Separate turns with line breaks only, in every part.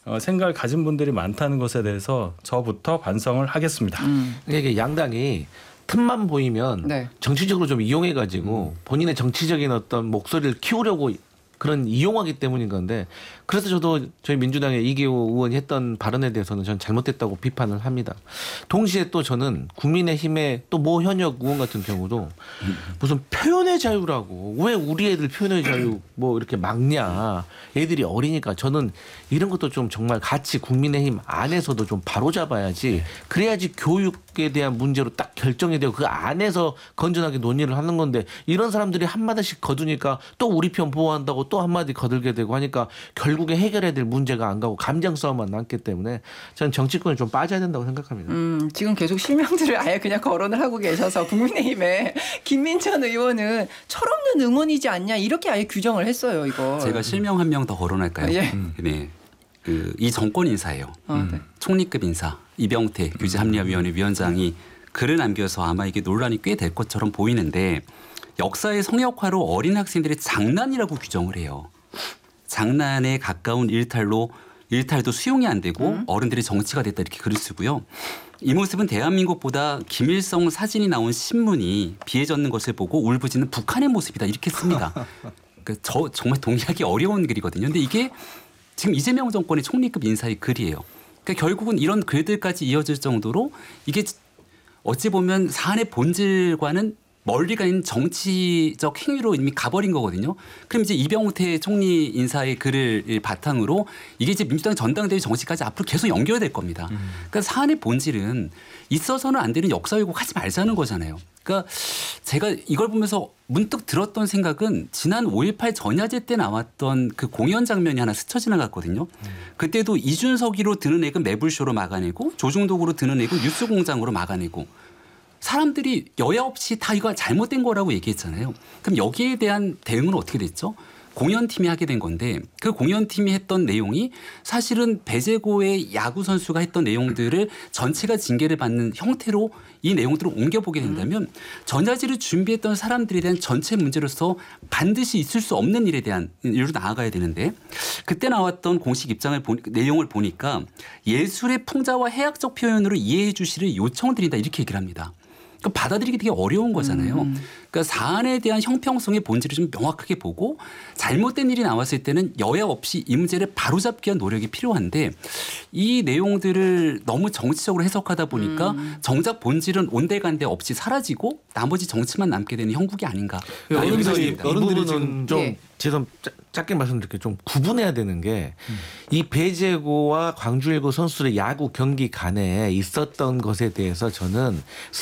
생각을 가진 분들이 많다는 것에 대해서 저부터 반성을 하겠습니다.
이게 양당이 틈만 보이면
네.
정치적으로 좀 이용해가지고 본인의 정치적인 어떤 목소리를 키우려고 그런 이용하기 때문인 건데 그래서 저도 저희 민주당의 이기호 의원이 했던 발언에 대해서는 저는 잘못됐다고 비판을 합니다. 동시에 또 저는 국민의힘의 또 모 현역 의원 같은 경우도 무슨 표현의 자유라고 왜 우리 애들 표현의 자유 뭐 이렇게 막냐 애들이 어리니까 저는 이런 것도 좀 정말 같이 국민의힘 안에서도 좀 바로잡아야지 그래야지 교육에 대한 문제로 딱 결정이 되고 그 안에서 건전하게 논의를 하는 건데 이런 사람들이 한마디씩 거두니까 또 우리 편 보호한다고 또 한마디 거들게 되고 하니까 결국에 해결해야 될 문제가 안 가고 감정 싸움만 남기 때문에 저는 정치권이 좀 빠져야 된다고 생각합니다.
지금 계속 실명들을 아예 그냥 거론을 하고 계셔서 국민의힘의 김민천 의원은 철없는 응원이지 않냐 이렇게 아예 규정을 했어요. 이거.
제가 실명 한 명 더 거론할까요?
예.
네. 이 정권 인사예요.
네.
총리급 인사 이병태 규제합리화위원회 위원장이 글을 남겨서 아마 이게 논란이 꽤 될 것처럼 보이는데 역사의 성역화로 어린 학생들의 장난이라고 규정을 해요. 장난에 가까운 일탈도 수용이 안 되고 어른들의 정치가 됐다 이렇게 글을 쓰고요. 이 모습은 대한민국보다 김일성 사진이 나온 신문이 비해졌는 것을 보고 울부짖는 북한의 모습이다 이렇게 씁니다. 그러니까 저 정말 동의하기 어려운 글이거든요. 근데 이게 지금 이재명 정권의 총리급 인사의 글이에요. 그러니까 결국은 이런 글들까지 이어질 정도로 이게 어찌 보면 사안의 본질과는 멀리 가 있는 정치적 행위로 이미 가버린 거거든요. 그럼 이제 이병태 총리 인사의 글을 바탕으로 이게 이제 민주당 전당대회 정치까지 앞으로 계속 연결될 겁니다. 그러니까 사안의 본질은 있어서는 안 되는 역사 왜곡 하지 말자는 거잖아요. 그러니까 제가 이걸 보면서 문득 들었던 생각은 지난 5.18 전야제 때 나왔던 그 공연 장면이 하나 스쳐 지나갔거든요. 그때도 이준석이로 드는 액은 매불쇼로 막아내고 조중독으로 드는 액은 뉴스공장으로 막아내고 사람들이 여야 없이 다 이거 잘못된 거라고 얘기했잖아요. 그럼 여기에 대한 대응은 어떻게 됐죠? 공연팀이 하게 된 건데 그 공연팀이 했던 내용이 사실은 배재고의 야구 선수가 했던 내용들을 전체가 징계를 받는 형태로 이 내용들을 옮겨보게 된다면 전자지를 준비했던 사람들에 대한 전체 문제로서 반드시 있을 수 없는 일에 대한 일로 나아가야 되는데 그때 나왔던 공식 입장을 내용을 보니까 예술의 풍자와 해학적 표현으로 이해해 주시를 요청드린다 이렇게 얘기를 합니다. 그러니까 받아들이기 되게 어려운 거잖아요. 그러니까 사안에 대한 형평성의 본질을 좀 명확하게 보고 잘못된 일이 나왔을 때는 여야 없이 이 문제를 바로잡기 위한 노력이 필요한데 이 내용들을 너무 정치적으로 해석하다 보니까 정작 본질은 온데간데 없이 사라지고 나머지 정치만 남게 되는 형국이 아닌가.
어른들이 지금 좀
예.
제가 짧게 말씀드릴게요. 좀 구분해야 되는 게 이 배재고와 광주일고 선수들의 야구 경기 간에 있었던 것에 대해서 저는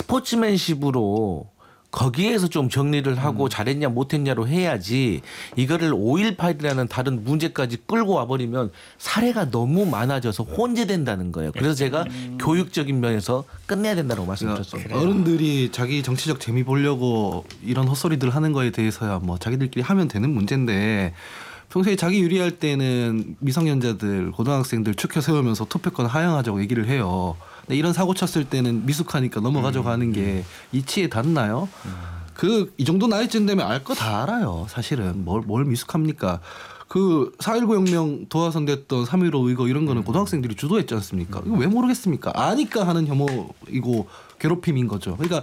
스포츠맨십으로 거기에서 좀 정리를 하고 잘했냐 못했냐로 해야지 이거를 5.18이라는 다른 문제까지 끌고 와버리면 사례가 너무 많아져서 혼재된다는 거예요. 그래서 제가 교육적인 면에서 끝내야 된다고 말씀드렸습니다.
어른들이 자기 정치적 재미 보려고 이런 헛소리들 하는 거에 대해서야 뭐 자기들끼리 하면 되는 문제인데 평소에 자기 유리할 때는 미성년자들 고등학생들 축혀 세우면서 투표권 하향하자고 얘기를 해요. 근데 이런 사고 쳤을 때는 미숙하니까 넘어가자고 하는 게 이치에 닿나요? 이 정도 나이쯤 되면 알 거 다 알아요. 사실은 뭘 미숙합니까? 그 4.19 혁명 도화선 됐던 3.15 의거 이런 거는 고등학생들이 주도했지 않습니까? 이거 왜 모르겠습니까? 아니까 하는 혐오이고 괴롭힘인 거죠. 그러니까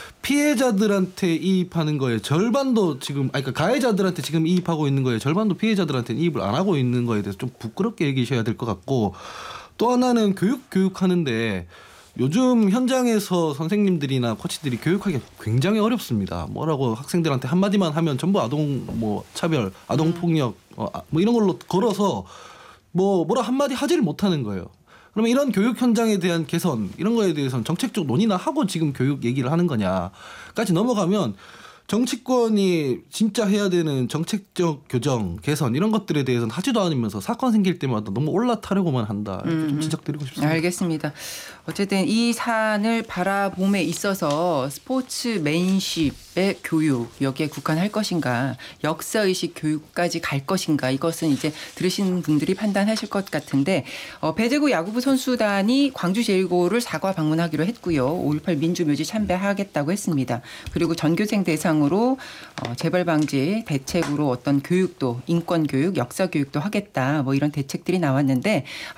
피해자들한테 이입하는 거에 절반도 그러니까 가해자들한테 지금 이입하고 있는 거에 절반도 피해자들한테 이입을 안 하고 있는 거에 대해서 좀 부끄럽게 얘기하셔야 될 것 같고 또 하나는 교육하는데 요즘 현장에서 선생님들이나 코치들이 교육하기 굉장히 어렵습니다. 뭐라고 학생들한테 한마디만 하면 전부 아동 차별, 아동 폭력 뭐 이런 걸로 걸어서 뭐라 한마디 하지를 못하는 거예요. 그러면 이런 교육 현장에 대한 개선 이런 거에 대해서는 정책적 논의나 하고 지금 교육 얘기를 하는 거냐까지 넘어가면 정치권이 진짜 해야 되는 정책적 교정, 개선 이런 것들에 대해서는 하지도 않으면서 사건 생길 때마다 너무 올라타려고만 한다. 이렇게 좀 지적드리고 싶습니다.
알겠습니다. 어쨌든 이 사안을 바라봄에 있어서 스포츠맨십의 교육 여기에 국한할 것인가 역사의식 교육까지 갈 것인가 이것은 이제 들으신 분들이 판단하실 것 같은데 배재구 야구부 선수단이 광주 제1고를 사과 방문하기로 했고요. 5.18 민주묘지 참배하겠다고 했습니다. 그리고 전교생 대상으로 재발 방지 대책으로 어떤 교육도 인권 교육, 역사 교육도 하겠다 뭐 이런 대책들이 나왔는데